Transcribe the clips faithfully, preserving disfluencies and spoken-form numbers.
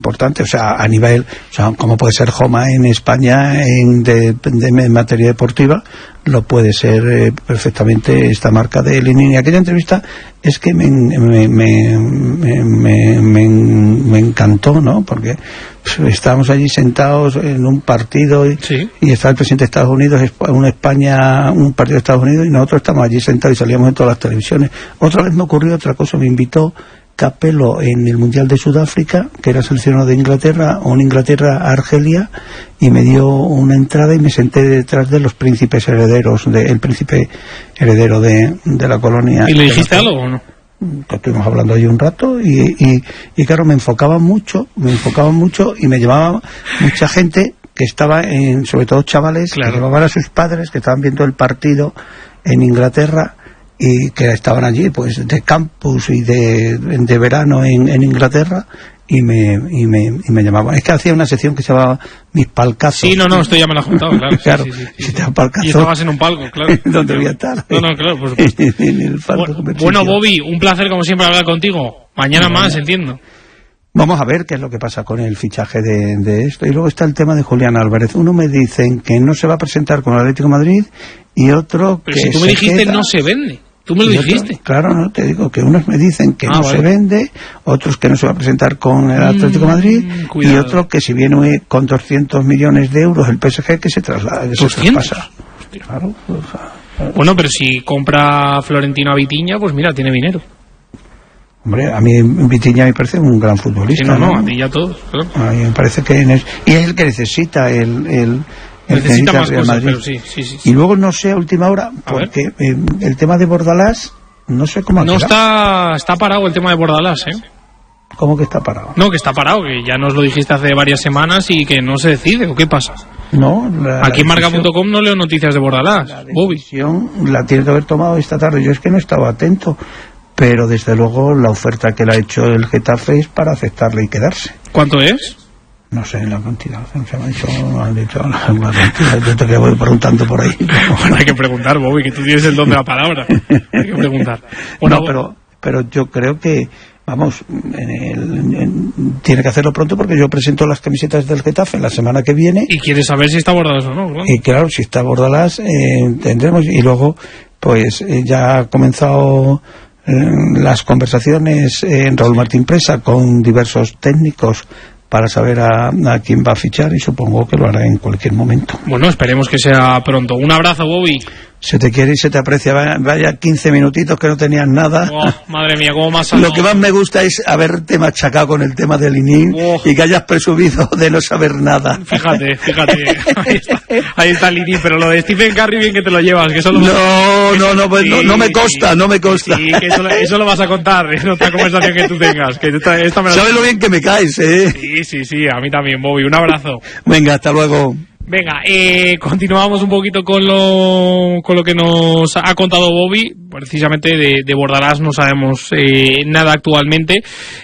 importante, o sea, a nivel, o sea, como puede ser Joma en España en de, de, de materia deportiva, lo puede ser eh, perfectamente esta marca de Lenin. Y aquella entrevista es que me, me, me, me, me, me, me encantó, ¿no? Porque pues, estábamos allí sentados en un partido y, sí. y está el presidente de Estados Unidos, una España, un partido de Estados Unidos, y nosotros estamos allí sentados y salíamos en todas las televisiones. Otra vez me ocurrió otra cosa, me invitó Capello en el Mundial de Sudáfrica, que era seleccionado de Inglaterra, o en Inglaterra a Argelia, y me dio una entrada y me senté detrás de los príncipes herederos, de, el príncipe heredero de, de la colonia. ¿Y le dijiste algo o no? Estuvimos hablando allí un rato y, y, y claro, me enfocaba mucho, me enfocaba mucho y me llevaba mucha gente que estaba, en, sobre todo chavales, claro. que llevaban a sus padres, que estaban viendo el partido en Inglaterra, y que estaban allí pues de campus y de, de verano en, en Inglaterra, y me, y me y me llamaban. Es que hacía una sección que se llamaba Mis Palcazos. Sí, no, no, esto ya me lo has contado, claro. claro, sí, sí, sí, y, sí. Palcazo, y estabas en un palco, claro. ¿Dónde voy a estar? No, no, claro, por supuesto. en el palco bueno, bueno, Bobby, un placer como siempre hablar contigo. Mañana no, más, no. entiendo. Vamos a ver qué es lo que pasa con el fichaje de, de esto. Y luego está el tema de Julián Álvarez. Uno me dicen que no se va a presentar con el Atlético de Madrid, y otro Pero que si tú me dijiste queda. No se vende. Tú me lo dijiste. Otro, claro, no, te digo que unos me dicen que ah, no vale. se vende, otros que no se va a presentar con el Atlético de Madrid, mm, y otro que si viene con doscientos millones de euros el P S G, que se traslada, que se traspasa. Claro, pues, claro. Bueno, pero si compra Florentino a Vitinha, pues mira, tiene dinero. Hombre, a mí Vitinha me parece un gran futbolista. Sí, no, no, ¿no? a ti ya todos. Claro. A mí me parece que es, y es el que necesita el... el necesita más cosas, pero sí, sí, sí, sí. Y luego no sé a última hora, porque eh, el tema de Bordalás, no sé cómo ha No quedado. está, está parado el tema de Bordalás, ¿eh? ¿Cómo que está parado? No, que está parado, que ya nos lo dijiste hace varias semanas y que no se decide, ¿o qué pasa? No, la, aquí en marca punto com no leo noticias de Bordalás, la decisión Bobby. La tiene que haber tomado esta tarde. Yo es que no estaba atento, pero desde luego la oferta que le ha hecho el Getafe es para aceptarle y quedarse. ¿Cuánto es? No sé la cantidad, se me ha dicho, me han dicho la cantidad, yo te voy preguntando por ahí. Bueno, hay que preguntar, Bobby, que tú tienes el don de la palabra. Hay que preguntar. Bueno, no, pero, pero yo creo que, vamos, en el, en, tiene que hacerlo pronto, porque yo presento las camisetas del Getafe la semana que viene. Y quieres saber si está Bordalás o no, ¿no? Y claro, si está Bordalás, eh, tendremos, y luego, pues, eh, ya ha comenzado eh, las conversaciones en Raúl Martín Presa con diversos técnicos para saber a, a quién va a fichar, y supongo que lo hará en cualquier momento. Bueno, esperemos que sea pronto. Un abrazo, Bobby. Se te quiere y se te aprecia. Vaya, vaya quince minutitos que no tenías nada. Oh, madre mía, cómo más Lo que más me gusta es haberte machacado con el tema del Lenin, oh. y que hayas presumido de no saber nada. Fíjate, fíjate. Ahí está, ahí está el Lenin, pero lo de Stephen Curry bien que te lo llevas. Que eso lo no, vas... no, no, pues sí, no, no me consta, no me consta. Sí, que eso, eso lo vas a contar en otra conversación que tú tengas. Que esta, esta me la... ¿Sabes lo bien que me caes, eh? Sí, sí, sí, a mí también, Bobby. Un abrazo. Venga, hasta luego. Venga, eh, continuamos un poquito con lo, con lo que nos ha contado Bobby. Precisamente de, de Bordalás no sabemos eh, nada actualmente,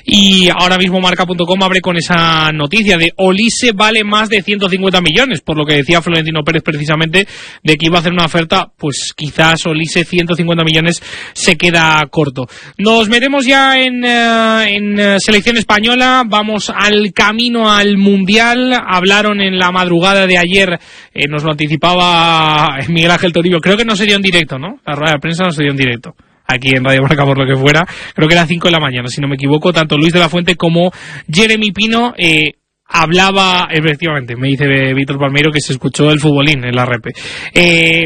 y ahora mismo marca punto com abre con esa noticia de Olise vale más de ciento cincuenta millones, por lo que decía Florentino Pérez precisamente de que iba a hacer una oferta. Pues quizás Olise ciento cincuenta millones se queda corto. Nos metemos ya en, uh, en uh, selección española, vamos al camino al Mundial. Hablaron en la madrugada de ayer, eh, nos lo anticipaba Miguel Ángel Torillo, creo que no se dio en directo, ¿no? La rueda de prensa no se dio en directo aquí en Radio Marca, por lo que fuera, creo que era cinco de la mañana, si no me equivoco. Tanto Luis de la Fuente como Jeremy Pino eh, hablaba, efectivamente, me dice Víctor Palmeiro que se escuchó el futbolín en la repe. Eh,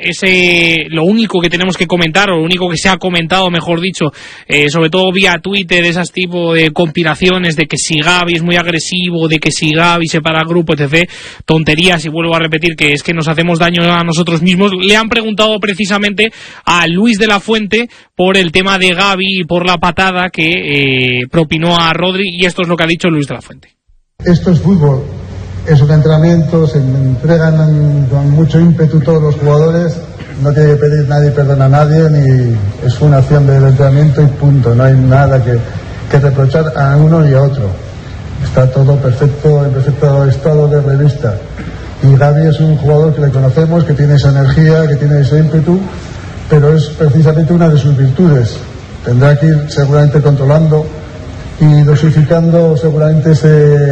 ese, lo único que tenemos que comentar, o lo único que se ha comentado, mejor dicho, eh, sobre todo vía Twitter, esas tipo de compilaciones de que si Gavi es muy agresivo, de que si Gavi se para el grupo, etcétera. Tonterías, y vuelvo a repetir que es que nos hacemos daño a nosotros mismos. Le han preguntado precisamente a Luis de la Fuente por el tema de Gavi y por la patada que eh, propinó a Rodri, y esto es lo que ha dicho Luis de la Fuente. Esto es fútbol, es un entrenamiento, se entregan con mucho ímpetu todos los jugadores, no tiene que pedir nadie perdón a nadie, ni es una acción del entrenamiento y punto, no hay nada que, que reprochar a uno y a otro. Está todo perfecto, en perfecto estado de revista. Y Gavi es un jugador que le conocemos, que tiene esa energía, que tiene ese ímpetu, pero es precisamente una de sus virtudes. Tendrá que ir seguramente controlando y dosificando seguramente ese